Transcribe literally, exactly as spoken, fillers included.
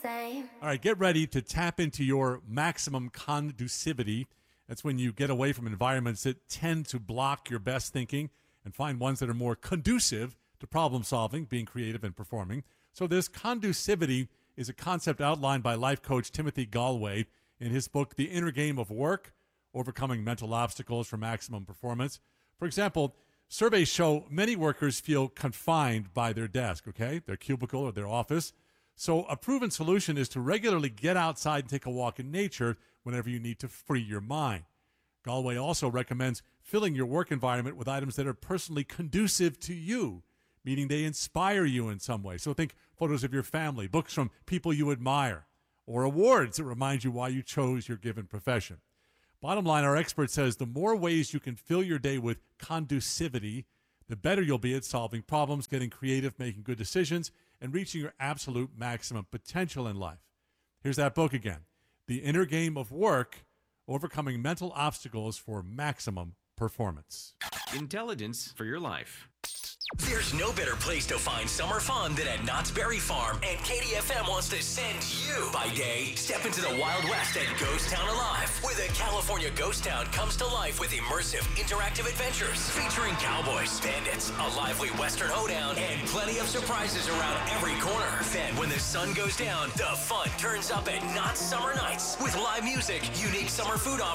same. All right, get ready to tap into your maximum conducivity. That's when you get away from environments that tend to block your best thinking and find ones that are more conducive to problem solving, being creative, and performing. So this conducivity is a concept outlined by life coach Timothy Galway in his book, The Inner Game of Work, Overcoming Mental Obstacles for Maximum Performance. For example, surveys show many workers feel confined by their desk, okay, their cubicle or their office. So a proven solution is to regularly get outside and take a walk in nature whenever you need to free your mind. Galway also recommends filling your work environment with items that are personally conducive to you, meaning they inspire you in some way. So think photos of your family, books from people you admire, or awards that remind you why you chose your given profession. Bottom line, our expert says the more ways you can fill your day with conducivity, the better you'll be at solving problems, getting creative, making good decisions, and reaching your absolute maximum potential in life. Here's that book again, The Inner Game of Work, Overcoming Mental Obstacles for Maximum Performance. Intelligence for your life. There's no better place to find summer fun than at Knott's Berry Farm, and K D F M wants to send you. By day, step into the Wild West at Ghost Town Alive, where the California Ghost Town comes to life with immersive, interactive adventures featuring cowboys, bandits, a lively western hoedown, and plenty of surprises around every corner. Then, when the sun goes down, the fun turns up at Knott's Summer Nights with live music, unique summer food offerings,